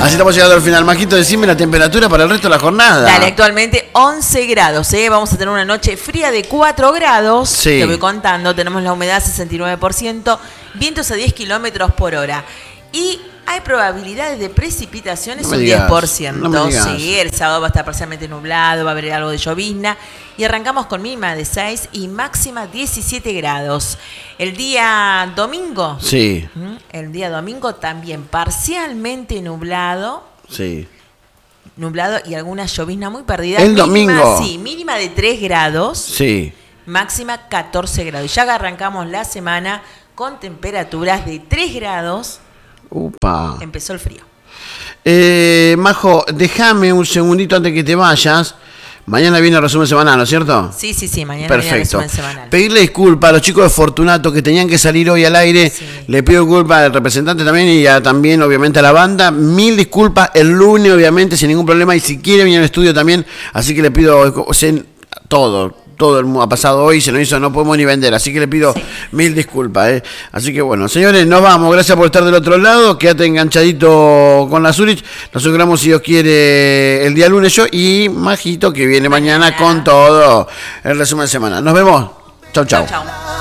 Así estamos llegando al final. Majito, decime la temperatura para el resto de la jornada. Dale, actualmente 11 grados, ¿eh? Vamos a tener una noche fría de 4 grados. Sí. Te voy contando, tenemos la humedad 69%, vientos a 10 kilómetros por hora. Y hay probabilidades de precipitaciones No me un digas, 10%. no me digas. Sí, el sábado va a estar parcialmente nublado, va a haber algo de llovizna. Y arrancamos con mínima de 6 y máxima 17 grados. El día domingo. Sí, El día domingo también parcialmente nublado. sí. Nublado y alguna llovizna muy perdida. El Mínima, domingo. sí, mínima de 3 grados. Sí. Máxima 14 grados. Ya arrancamos la semana con temperaturas de 3 grados. Upa. Empezó el frío. Majo, déjame un segundito antes que te vayas. Mañana viene el resumen semanal, ¿no es cierto? Sí, mañana viene el Perfecto. resumen semanal. Pedirle disculpas a los chicos de Fortunato que tenían que salir hoy al aire. Sí. Le pido disculpas al representante también y también, obviamente, a la banda. 1000 disculpas el lunes, obviamente, sin ningún problema. Y si quiere venir al estudio también. Así que le pido todo el mundo ha pasado hoy, se nos hizo, no podemos ni vender, así que le pido 1000 disculpas, Así que bueno, señores, nos vamos, gracias por estar del otro lado, quédate enganchadito con la Zurich, nos encontramos si Dios quiere el día lunes yo y Majito que viene mañana con todo el resumen de semana. Nos vemos, chau. Chau.